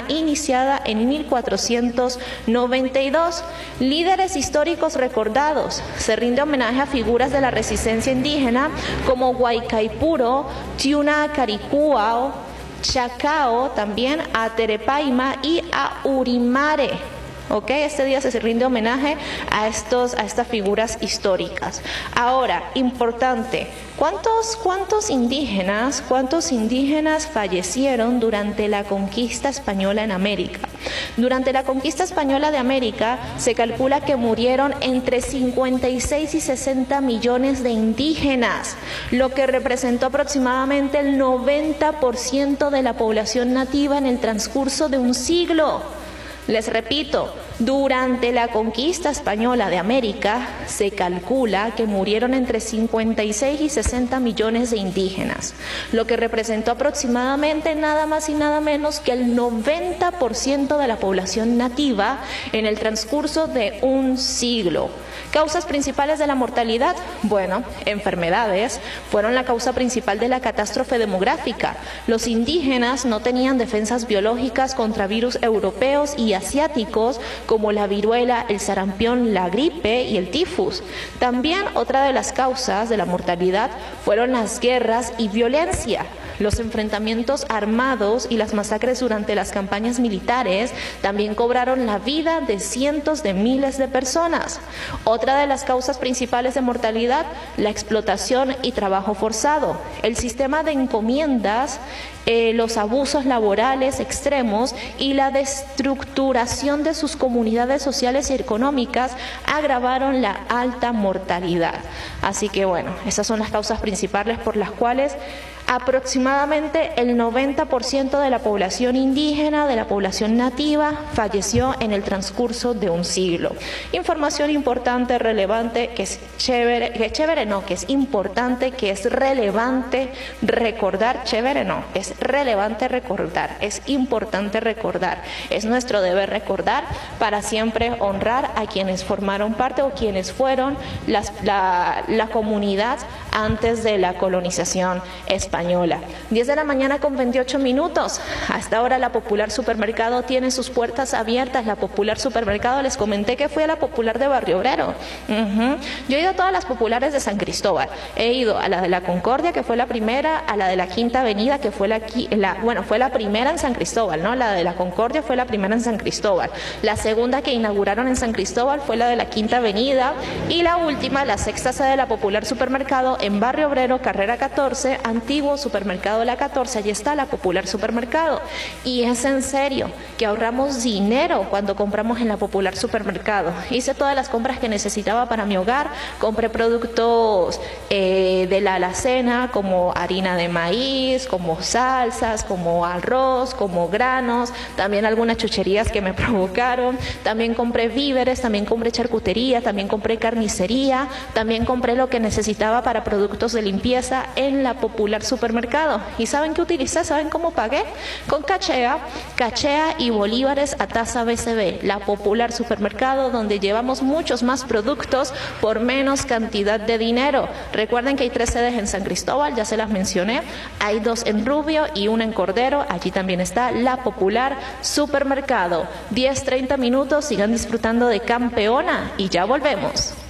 iniciada en 1492. Líderes históricos recordados. Se rinde homenaje a figuras de la resistencia indígena como Guaycaipuro, Tiuna Caricuao, Chacao, también a Terepaima y a Urimare. Este día se rinde homenaje a estas figuras históricas. Ahora, importante, ¿cuántos indígenas fallecieron durante la conquista española en América? Durante la conquista española de América se calcula que murieron entre 56 y 60 millones de indígenas, lo que representó aproximadamente el 90% de la población nativa en el transcurso de un siglo. Les repito, durante la conquista española de América se calcula que murieron entre 56 y 60 millones de indígenas, lo que representó aproximadamente nada más y nada menos que el 90% de la población nativa en el transcurso de un siglo. ¿Causas principales de la mortalidad? Bueno, enfermedades fueron la causa principal de la catástrofe demográfica. Los indígenas no tenían defensas biológicas contra virus europeos y asiáticos como la viruela, el sarampión, la gripe y el tifus. También otra de las causas de la mortalidad fueron las guerras y violencia. Los enfrentamientos armados y las masacres durante las campañas militares también cobraron la vida de cientos de miles de personas. Otra de las causas principales de mortalidad, la explotación y trabajo forzado. El sistema de encomiendas, los abusos laborales extremos y la destructuración de sus comunidades sociales y económicas agravaron la alta mortalidad. Así que bueno, esas son las causas principales por las cuales aproximadamente el 90% de la población indígena, de la población nativa, falleció en el transcurso de un siglo. Información importante, relevante, que es importante, que es relevante recordar, es relevante recordar, es importante recordar, es nuestro deber recordar para siempre honrar a quienes formaron parte o quienes fueron la comunidad antes de la colonización española. 10 de la mañana con 28 minutos. Hasta ahora la Popular Supermercado tiene sus puertas abiertas. La Popular Supermercado, les comenté que fui a la Popular de Barrio Obrero. Yo he ido a todas las populares de San Cristóbal. He ido a la de la Concordia, que fue la primera, a la de la Quinta Avenida, que fue fue la primera en San Cristóbal, ¿no? La de la Concordia fue la primera en San Cristóbal. La segunda que inauguraron en San Cristóbal fue la de la Quinta Avenida. Y la última, la sexta sede de la Popular Supermercado en Barrio Obrero, carrera 14, antiguo Supermercado La 14, allí está la Popular Supermercado. Y es en serio que ahorramos dinero cuando compramos en la Popular Supermercado. Hice todas las compras que necesitaba para mi hogar, compré productos de la alacena como harina de maíz, como salsas, como arroz, como granos, también algunas chucherías que me provocaron, también compré víveres, también compré charcutería, también compré carnicería, también compré lo que necesitaba para productos de limpieza en la Popular Supermercado. ¿Y saben qué utilicé? ¿Saben cómo pagué? Con cachea y bolívares a tasa BCB, la Popular Supermercado, donde llevamos muchos más productos por menos cantidad de dinero. Recuerden que hay 3 sedes en San Cristóbal, ya se las mencioné, hay 2 en Rubio y 1 en Cordero, allí también está la Popular Supermercado. 10:30 minutos, sigan disfrutando de Campeona y ya volvemos.